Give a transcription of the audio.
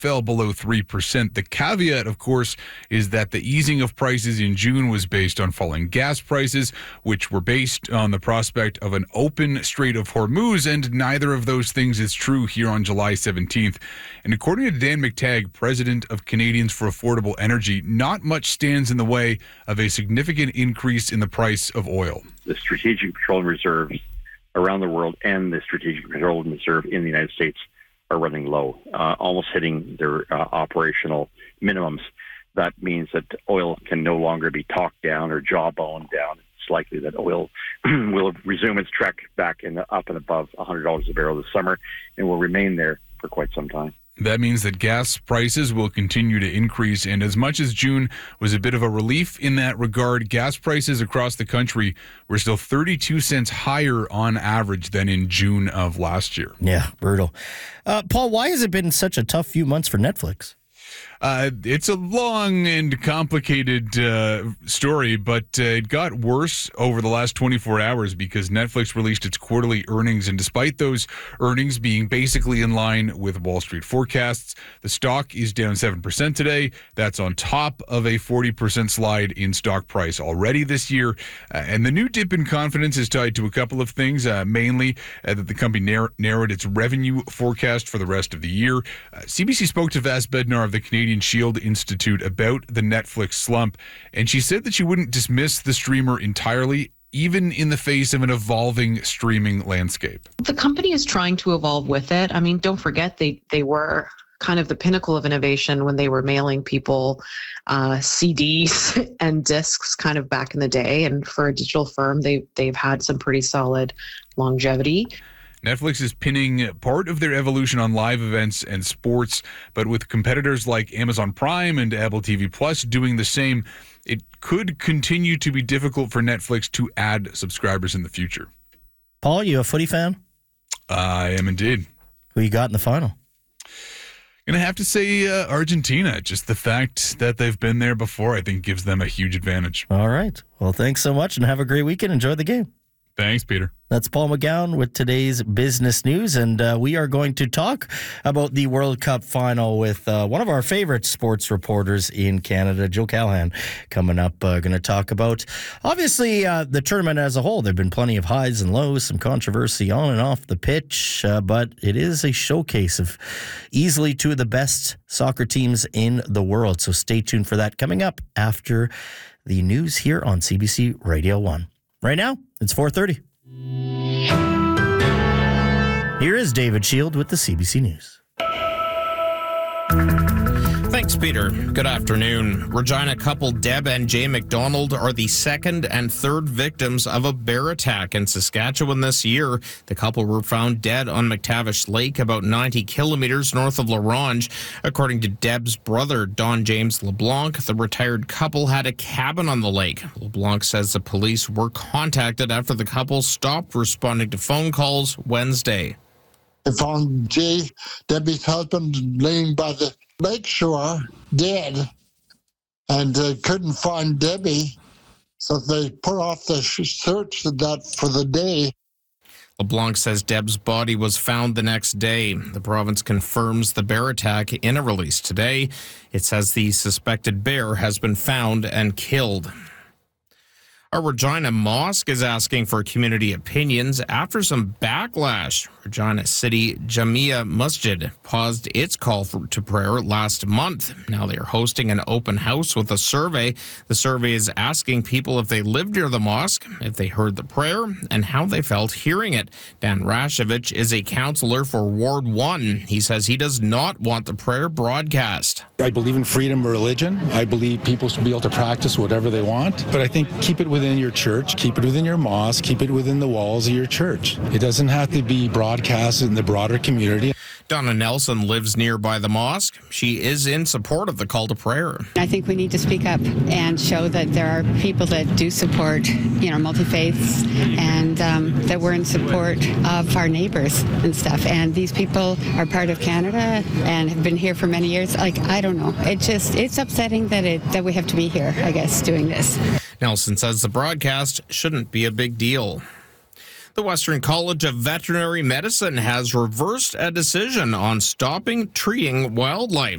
fell below 3%. The caveat, of course, is that the easing of prices in June was based on falling gas prices, which were based on the prospect of an open Strait of Hormuz, and neither of those things is true here on July 17th. And according to Dan McTagg, president of Canadians for Affordable Energy, not much stands in the way of a significant increase in the price of oil. The Strategic Petroleum Reserves around the world and the Strategic Petroleum Reserve in the United States are running low, almost hitting their operational minimums. That means that oil can no longer be talked down or jawboned down. It's likely that oil will resume its trek back up and above $100 a barrel this summer and will remain there for quite some time. That means that gas prices will continue to increase, and as much as June was a bit of a relief in that regard, gas prices across the country were still 32 cents higher on average than in June of last year. Yeah, brutal. Paul, why has it been such a tough few months for Netflix? It's a long and complicated story, but it got worse over the last 24 hours because Netflix released its quarterly earnings, and despite those earnings being basically in line with Wall Street forecasts, the stock is down 7% today. That's on top of a 40% slide in stock price already this year. And the new dip in confidence is tied to a couple of things, mainly that the company narrowed its revenue forecast for the rest of the year. CBC spoke to Vas Bednar of the Canadian Shield Institute about the Netflix slump, and she said that she wouldn't dismiss the streamer entirely, even in the face of an evolving streaming landscape. The company is trying to evolve with it. I mean, don't forget, they were kind of the pinnacle of innovation when they were mailing people CDs and discs kind of back in the day. And for a digital firm, they've had some pretty solid longevity. Netflix is pinning part of their evolution on live events and sports, but with competitors like Amazon Prime and Apple TV Plus doing the same, it could continue to be difficult for Netflix to add subscribers in the future. Paul, you a footy fan? I am indeed. Who you got in the final? Going to have to say Argentina. Just the fact that they've been there before, I think, gives them a huge advantage. All right. Well, thanks so much and have a great weekend. Enjoy the game. Thanks, Peter. That's Paul McGowan with today's business news, and we are going to talk about the World Cup final with one of our favorite sports reporters in Canada, Joe Callahan, coming up. Going to talk about, obviously, the tournament as a whole. There have been plenty of highs and lows, some controversy on and off the pitch, but it is a showcase of easily two of the best soccer teams in the world. So stay tuned for that coming up after the news here on CBC Radio 1. Right now, it's 4:30. Here is David Shield with the CBC News. Thanks, Peter. Good afternoon. Regina couple Deb and Jay McDonald are the second and third victims of a bear attack in Saskatchewan this year. The couple were found dead on McTavish Lake, about 90 kilometers north of La Ronge. According to Deb's brother, Don James LeBlanc, the retired couple had a cabin on the lake. LeBlanc says the police were contacted after the couple stopped responding to phone calls Wednesday. I found Jay, Debbie's husband, laying by the lakeshore, dead, and couldn't find Debbie, so they put off the search for the day. LeBlanc says Deb's body was found the next day. The province confirms the bear attack in a release today. It says the suspected bear has been found and killed. A Regina mosque is asking for community opinions after some backlash. Regina City Jamia Masjid paused its call to prayer last month. Now they are hosting an open house with a survey. The survey is asking people if they lived near the mosque, if they heard the prayer, and how they felt hearing it. Dan Rashevich is a counselor for Ward 1. He says he does not want the prayer broadcast. I believe in freedom of religion. I believe people should be able to practice whatever they want. But I think keep it within your church, keep it within your mosque, keep it within the walls of your church. It doesn't have to be broadcast in the broader community. Donna Nelson lives nearby the mosque. She is in support of the call to prayer. I think we need to speak up and show that there are people that do support, multi-faiths, and that we're in support of our neighbors and stuff. And these people are part of Canada and have been here for many years. I don't know. It's upsetting that we have to be here, I guess, doing this. Nelson says the broadcast shouldn't be a big deal. The Western College of Veterinary Medicine has reversed a decision on stopping treating wildlife.